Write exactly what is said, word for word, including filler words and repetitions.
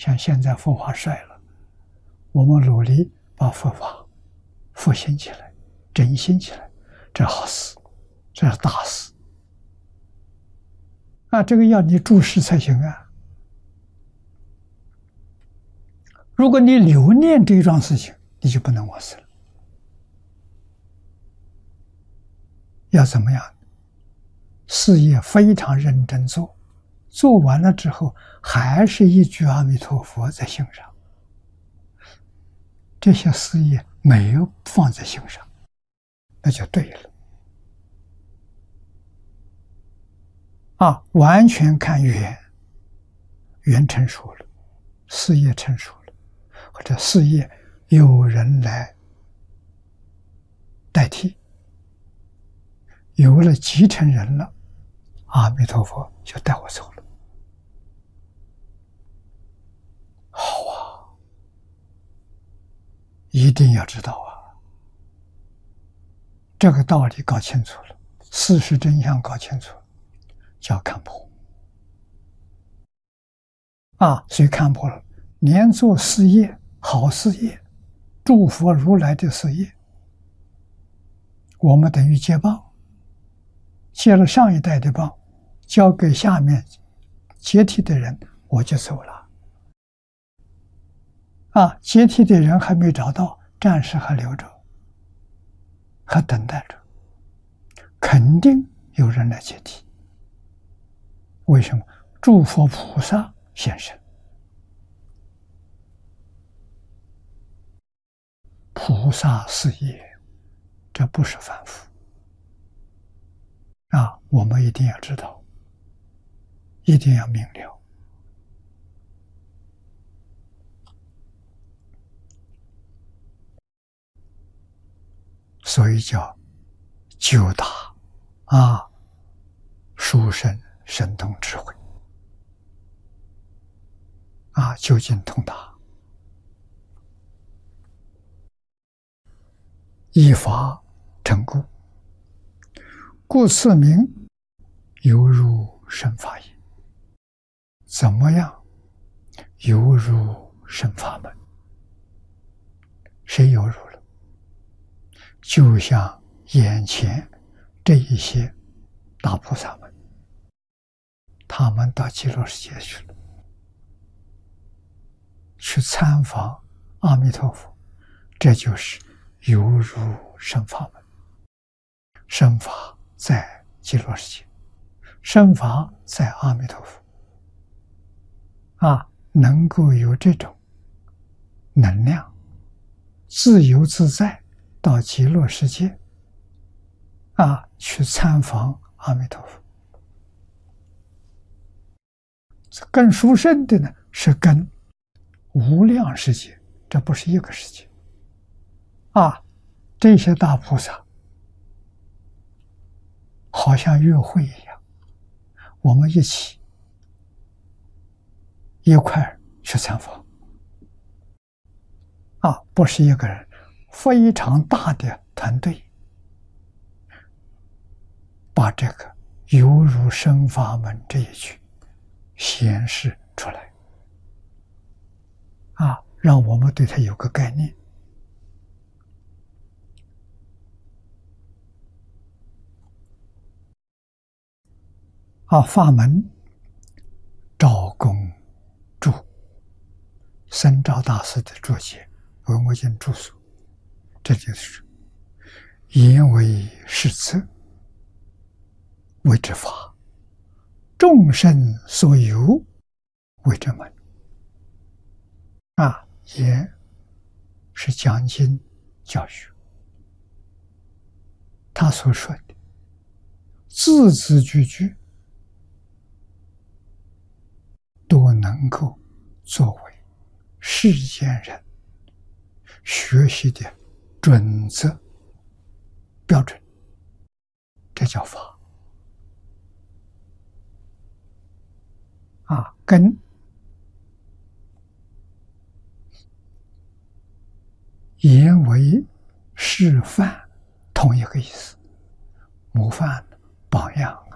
像现在佛法衰了，我们努力把佛法复兴起来、振兴起来，这好事，这是大事啊！这个要你注视才行啊！如果你留念这一桩事情，你就不能忘事了。要怎么样？事业非常认真做，做完了之后，还是一句阿弥陀佛在心上。这些事业没有放在心上，那就对了。啊，完全看缘，缘成熟了，事业成熟了，或者事业有人来代替，有了继承人了，阿弥陀佛就带我走了。好啊，一定要知道啊，这个道理搞清楚了，事实真相搞清楚了，叫看破啊。所以看破了，连做事业、好事业、诸佛如来的事业，我们等于接棒，接了上一代的棒，交给下面接替的人，我就走了。啊，接替的人还没找到，暂时还留着，还等待着，肯定有人来接替。为什么？诸佛菩萨现身，菩萨事业，这不是凡夫啊！我们一定要知道，一定要明了。所以叫究达啊，殊胜神通智慧啊，究竟通达，依法成故，故此名犹如生法也。怎么样犹如生法门？谁犹如了？就像眼前这一些大菩萨们，他们到极乐世界去了，去参访阿弥陀佛，这就是犹如生法门。生法在极乐世界，生法在阿弥陀佛啊，能够有这种能量，自由自在到极乐世界啊，去参访阿弥陀佛。更殊胜的呢，是跟无量世界，这不是一个世界啊。这些大菩萨好像约会一样，我们一起一块儿去参访啊，不是一个人，非常大的团队，把这个犹如生法门这一句显示出来啊，让我们对它有个概念啊。法门赵公注，僧肇大师的注解，文物经注疏，这就是言为是则，谓之法，众生所有，谓之门。啊，言是讲经教学，他所说的字字句句都能够作为世间人学习的准则标准，这叫法啊，跟言为示范同一个意思，模范榜样